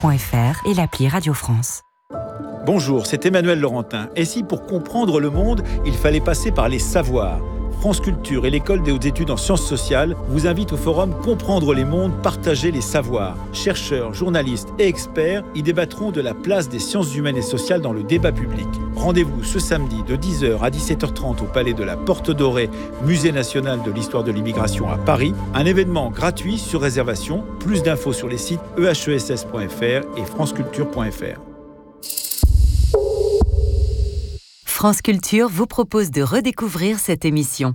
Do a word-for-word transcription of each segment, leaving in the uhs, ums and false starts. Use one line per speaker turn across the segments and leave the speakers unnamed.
point f r et l'appli Radio France.
Bonjour, c'est Emmanuel Laurentin. Et si pour comprendre le monde, il fallait passer par les savoirs ? France Culture et l'École des hautes études en sciences sociales vous invitent au forum Comprendre les mondes, partager les savoirs. Chercheurs, journalistes et experts y débattront de la place des sciences humaines et sociales dans le débat public. Rendez-vous ce samedi de dix heures à dix-sept heures trente au Palais de la Porte Dorée, Musée national de l'histoire de l'immigration à Paris. Un événement gratuit sur réservation. Plus d'infos sur les sites e h e s s point f r et franceculture point f r.
France Culture vous propose de redécouvrir cette émission.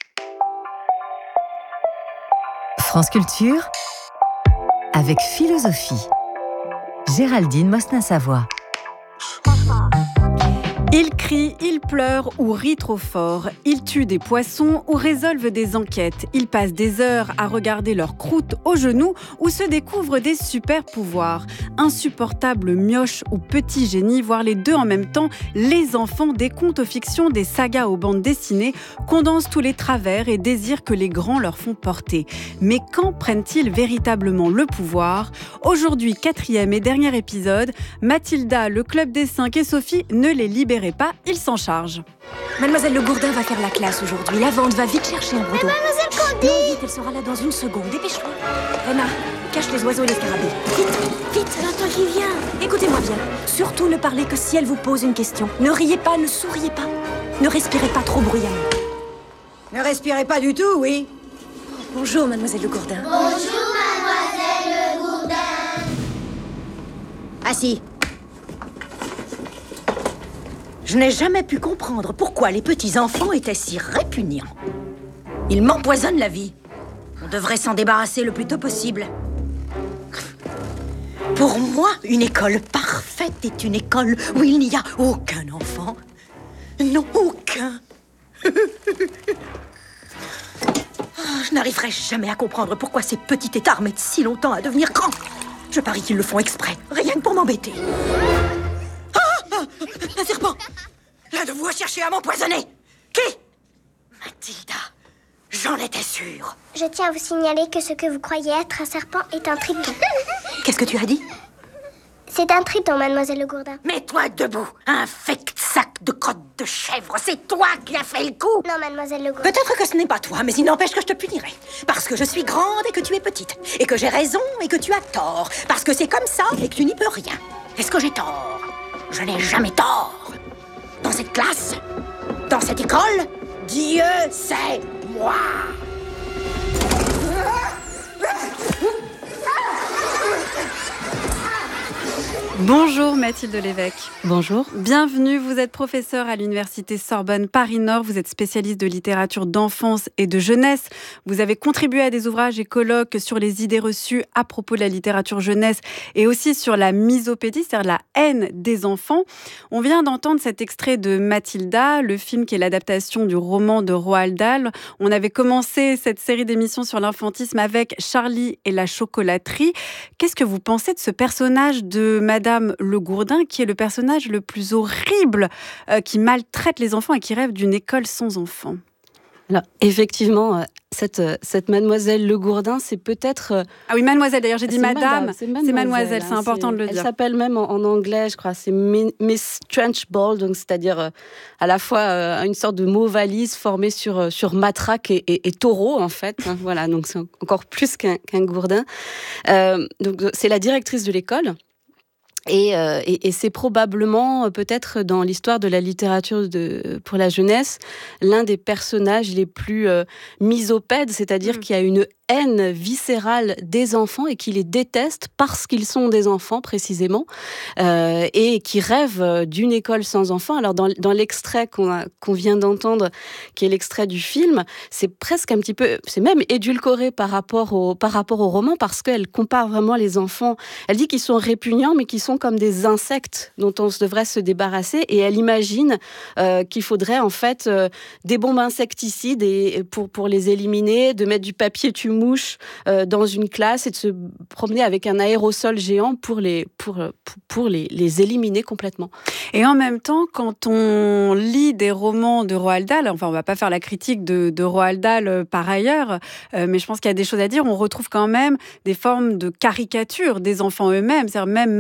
France Culture avec Philosophie. Géraldine Mosna-Savoie.
Ils crient, ils pleurent ou rient trop fort. Ils tuent des poissons ou résolvent des enquêtes. Ils passent des heures à regarder leur croûte aux genoux ou se découvrent des super pouvoirs. Insupportables mioches ou petits génies, voire les deux en même temps, les enfants des contes aux fictions, des sagas aux bandes dessinées, condensent tous les travers et désirs que les grands leur font porter. Mais quand prennent-ils véritablement le pouvoir ? Aujourd'hui, quatrième et dernier épisode, Mathilda, le Club des Cinq et Sophie ne les libèrent pas, ils s'en chargent.
Mademoiselle Le Gourdin va faire la classe aujourd'hui. La vente va vite chercher un brodeau.
Mais Mademoiselle Candy!
Non, vite, elle sera là dans une seconde. Dépêche-toi. Rena, cache les oiseaux et les scarabées. Vite, vite.
J'entends qui vient.
Écoutez-moi bien. Surtout ne parlez que si elle vous pose une question. Ne riez pas, ne souriez pas. Ne respirez pas trop bruyamment.
Ne respirez pas du tout, oui.
Bonjour, Mademoiselle Le Gourdin.
Bonjour, Mademoiselle Le Gourdin.
Assis. Je n'ai jamais pu comprendre pourquoi les petits-enfants étaient si répugnants. Ils m'empoisonnent la vie. On devrait s'en débarrasser le plus tôt possible. Pour moi, une école parfaite est une école où il n'y a aucun enfant. Non, aucun. Oh, je n'arriverai jamais à comprendre pourquoi ces petits têtards mettent si longtemps à devenir grands. Je parie qu'ils le font exprès, rien que pour m'embêter. Un serpent! L'un de vous a cherché à m'empoisonner! Qui? Mathilda, j'en étais sûre.
Je tiens à vous signaler que ce que vous croyez être un serpent est un triton.
Qu'est-ce que tu as dit?
C'est un triton, Mademoiselle Le Gourdin.
Mets-toi debout, infect sac de crotte de chèvre. C'est toi qui as fait le coup.
Non, Mademoiselle Le Gourdin.
Peut-être que ce n'est pas toi, mais il n'empêche que je te punirai. Parce que je suis grande et que tu es petite. Et que j'ai raison et que tu as tort. Parce que c'est comme ça et que tu n'y peux rien. Est-ce que j'ai tort? Je n'ai jamais tort. Dans cette classe, dans cette école, Dieu c'est moi.
Bonjour Mathilde Lévesque.
Bonjour.
Bienvenue, vous êtes professeure à l'université Sorbonne Paris-Nord, vous êtes spécialiste de littérature d'enfance et de jeunesse. Vous avez contribué à des ouvrages et colloques sur les idées reçues à propos de la littérature jeunesse et aussi sur la misopédie, c'est-à-dire la haine des enfants. On vient d'entendre cet extrait de Mathilda, le film qui est l'adaptation du roman de Roald Dahl. On avait commencé cette série d'émissions sur l'infantisme avec Charlie et la chocolaterie. Qu'est-ce que vous pensez de ce personnage de Madame Le Gourdin, qui est le personnage le plus horrible, euh, qui maltraite les enfants et qui rêve d'une école sans enfants?
Alors, effectivement, cette, cette Mademoiselle Le Gourdin, c'est peut-être...
Ah oui, Mademoiselle, d'ailleurs, j'ai dit
c'est
Madame,
madame, c'est
c'est
Mademoiselle,
Mademoiselle, c'est
hein,
important
c'est,
de le
elle
dire.
Elle s'appelle même en, en anglais, je crois, c'est Miss Trunchbull, donc c'est-à-dire euh, à la fois euh, une sorte de mot valise formé sur, sur matraque et, et, et taureau, en fait. Hein, voilà, donc c'est encore plus qu'un, qu'un gourdin. Euh, donc, c'est la directrice de l'école. Et, euh, et, et c'est probablement, euh, peut-être dans l'histoire de la littérature de, pour la jeunesse, l'un des personnages les plus euh, misopèdes, c'est-à-dire mmh. qu'il y a une haine viscérale des enfants et qui les déteste parce qu'ils sont des enfants, précisément, euh, et qui rêvent d'une école sans enfants. Alors, dans, dans l'extrait qu'on, a, qu'on vient d'entendre, qui est l'extrait du film, c'est presque un petit peu, c'est même édulcoré par rapport au, par rapport au roman, parce qu'elle compare vraiment les enfants. Elle dit qu'ils sont répugnants, mais qu'ils sont comme des insectes dont on devrait se débarrasser, et elle imagine euh, qu'il faudrait en fait euh, des bombes insecticides et, pour, pour les éliminer, de mettre du papier tumou mouches euh, dans une classe et de se promener avec un aérosol géant pour les, pour, pour, pour les, les éliminer complètement.
Et en même temps, quand on lit des romans de Roald Dahl, enfin on va pas faire la critique de, de Roald Dahl euh, par ailleurs, euh, mais je pense qu'il y a des choses à dire, on retrouve quand même des formes de caricature des enfants eux-mêmes, c'est-à-dire même